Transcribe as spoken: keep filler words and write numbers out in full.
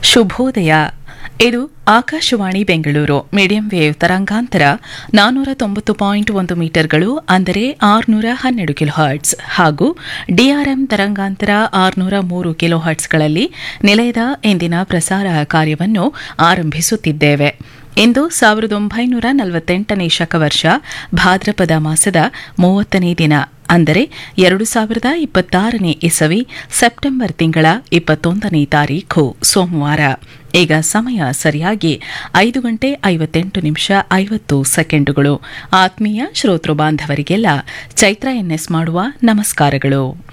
ಶುಭೋದಯ. ಇದು Akashvani Bengaluru medium wave ತರಂಗಾಂತರ ನಾನ್ನೂರ ತೊಂಬತ್ತು ಪಾಯಿಂಟ್ ಒಂದು ಮೀಟರ್ಗಳು ಅಂದರೆ ಆರುನೂರ ಹನ್ನೆರಡು ಕಿಲೋ ಹರ್ಟ್ಸ್ ಹಾಗೂ ಡಿಆರ್ಎಂ ತರಂಗಾಂತರ ಆರುನೂರ ಮೂರು ಕಿಲೋ ಹರ್ಟ್ಸ್ಗಳಲ್ಲಿ ನಿಲಯದ ಇಂದಿನ ಪ್ರಸಾರ ಕಾರ್ಯವನ್ನು ಆರಂಭಿಸುತ್ತಿದ್ದೇವೆ. ಇಂದು ಸಾವಿರದ ಒಂಬೈನೂರ ನಲವತ್ತೆಂಟನೇ ಶಕವರ್ಷ ಭಾದ್ರಪದ ಮಾಸದ ಮೂವತ್ತನೇ ದಿನ ಅಂದರೆ ಎರಡು ಸಾವಿರದ ಇಪ್ಪತ್ತಾರನೇ ಇಸವಿ ಸೆಪ್ಟೆಂಬರ್ ತಿಂಗಳ ಇಪ್ಪತ್ತೊಂದನೇ ತಾರೀಖು ಸೋಮವಾರ. ಈಗ ಸಮಯ ಸರಿಯಾಗಿ ಐದು ಗಂಟೆ ಐವತ್ತೆಂಟು ನಿಮಿಷ ಐವತ್ತು ಸೆಕೆಂಡುಗಳು. ಆತ್ಮೀಯ ಶ್ರೋತೃ ಬಾಂಧವರಿಗೆಲ್ಲ ಚೈತ್ರ ಎನ್ಎಸ್ ಮಾಡುವ ನಮಸ್ಕಾರಗಳು.